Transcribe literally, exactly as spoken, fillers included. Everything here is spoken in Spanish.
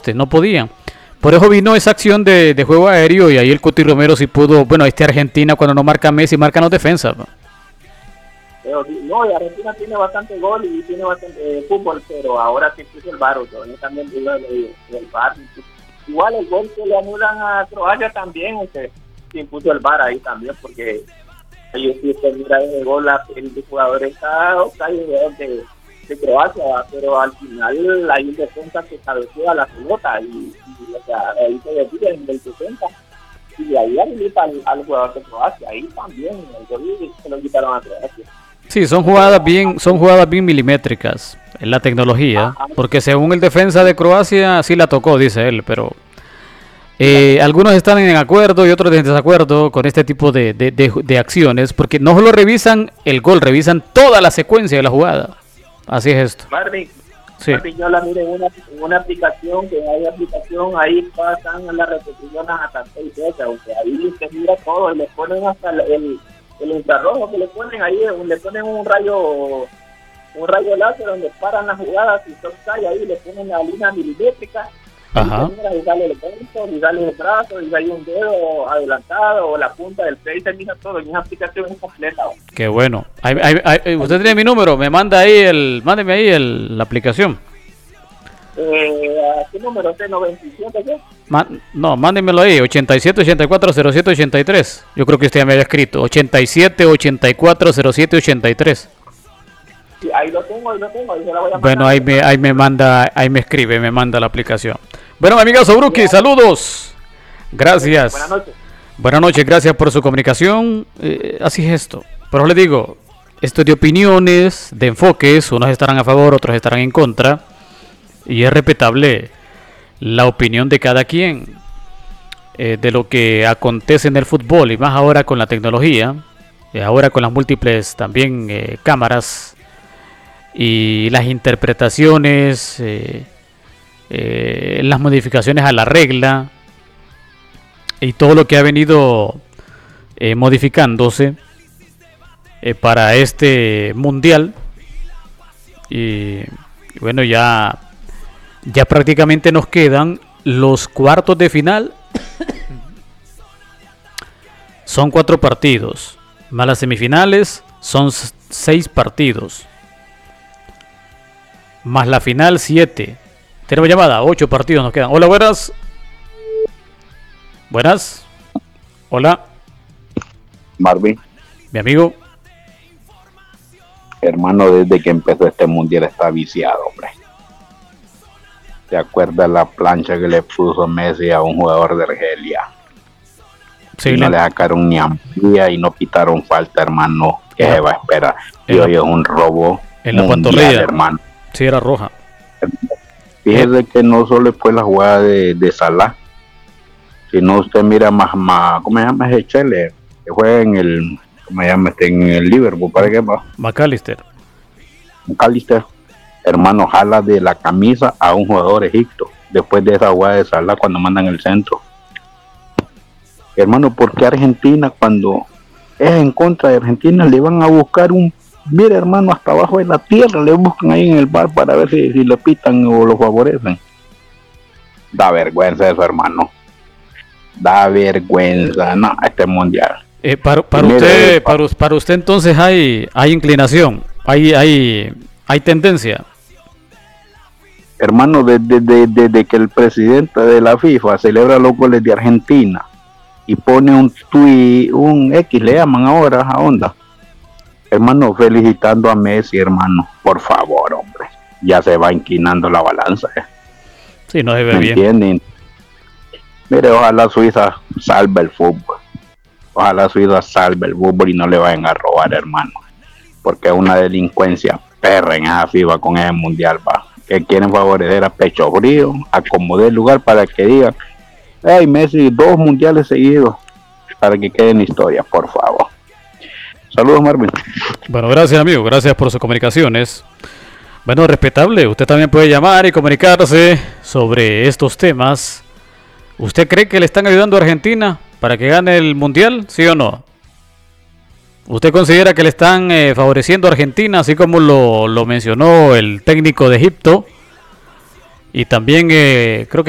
poste, no podían. Por eso vino esa acción de, de juego aéreo y ahí el Cuti Romero sí pudo, bueno, este Argentina cuando no marca Messi, marcan los defensas. ¿No? Pero, no, y Argentina tiene bastante gol y tiene bastante eh, fútbol, pero ahora se puso el V A R, yo también digo el, el, el V A R. Igual el gol que le anulan a Croacia también, o sea, se impuso el V A R ahí también, porque ellos sí se mira el gol, la, el jugador está caído de, de Croacia, pero al final hay un defensa que cabecea la pelota y, y o sea, ahí se decide en el sesenta y ahí habilita al, al jugador de Croacia, ahí también el gol se lo quitaron a Croacia. Sí, son jugadas bien, son jugadas bien milimétricas en la tecnología, porque según el defensa de Croacia sí la tocó, dice él, pero eh, algunos están en acuerdo y otros en desacuerdo con este tipo de, de, de, de acciones, porque no solo revisan el gol, revisan toda la secuencia de la jugada. Así es esto. Marvin, sí. Marvin, yo la miré en una, en una aplicación, que hay aplicación, ahí pasan las repeticiones hasta seis veces, o sea, ahí se mira todo y le ponen hasta el, el el infrarrojo que le ponen ahí, le ponen un rayo un rayo láser donde paran las jugadas y todo cae ahí, le ponen la línea milimétrica. Ajá. Y, y sale el brazo, y sale el brazo, y hay un dedo adelantado o la punta del pie, y termina todo en una aplicación completa. Qué bueno. Hay, hay, hay, usted tiene mi número, me manda ahí el, mándeme ahí el, la aplicación. Eh, ¿A qué número? ¿C noventa y siete qué? Ma no, mándemelo ahí, ochenta y siete ochenta y cuatro cero siete ochenta y tres. Yo creo que usted ya me había escrito, ochenta y siete ochenta y cuatro cero siete ochenta y tres. Sí, ahí lo tengo, ahí lo tengo, ahí se la voy a mandar. Bueno, ahí me, ahí me manda, ahí me escribe, me manda la aplicación. Bueno, mi amiga Sobruki, saludos. Gracias. Buenas noches. Buenas noches, gracias por su comunicación. Eh, así es esto. Pero le digo, esto es de opiniones, de enfoques, unos estarán a favor, otros estarán en contra. Y es respetable la opinión de cada quien eh, de lo que acontece en el fútbol, y más ahora con la tecnología, y ahora con las múltiples también eh, cámaras y las interpretaciones, eh, eh, las modificaciones a la regla y todo lo que ha venido eh, modificándose eh, para este mundial. Y, y bueno, ya Ya prácticamente nos quedan los cuartos de final. Son cuatro partidos. Más las semifinales son seis partidos. Más la final, siete. Tenemos llamada, ocho partidos nos quedan. Hola, buenas. Buenas. Hola. Marvin. Mi amigo. Hermano, desde que empezó este mundial está viciado, hombre. ¿Te acuerdas la plancha que le puso Messi a un jugador de Argelia? Sí, y no le sacaron ni amplia y no quitaron falta, hermano. ¿Qué se va a esperar? Y hoy es un robo en la pantorrilla, hermano. Sí, era roja. Fíjese eh. que no solo fue la jugada de, de Salah, sino usted mira más, más ¿cómo se llama ese Chele? Que juega en el, ¿cómo se llama este? En el Liverpool, ¿para qué va? McAllister. McAllister. Hermano, jala de la camisa a un jugador egipto después de esa jugada de Salah cuando mandan el centro. Hermano, ¿por qué Argentina, cuando es en contra de Argentina, le van a buscar un, mira, hermano, hasta abajo de la tierra, le buscan ahí en el bar para ver si, si le pitan o lo favorecen? Da vergüenza eso, hermano. Da vergüenza, no, este mundial. Eh, para para mire, usted, para, para usted entonces hay, hay inclinación, hay, hay, hay tendencia. Hermano, desde, desde, desde que el presidente de la FIFA celebra los goles de Argentina y pone un tweet, un X le llaman ahora a onda, hermano, felicitando a Messi, hermano, por favor, hombre, ya se va inclinando la balanza. ¿eh? Sí, no se ve ¿Me bien. entienden? Mire, ojalá Suiza salve el fútbol, ojalá Suiza salve el fútbol y no le vayan a robar, hermano, porque es una delincuencia perra en esa FIFA con ese mundial, va. Que quieren favorecer a pecho frío, acomodar el lugar para que digan, hey, Messi, dos mundiales seguidos, para que quede en historia, por favor. Saludos, Marvin. Bueno, gracias, amigo, gracias por sus comunicaciones. Bueno, respetable, usted también puede llamar y comunicarse sobre estos temas. ¿Usted cree que le están ayudando a Argentina para que gane el mundial, sí o no? ¿Usted considera que le están eh, favoreciendo a Argentina, así como lo, lo mencionó el técnico de Egipto? Y también eh, creo que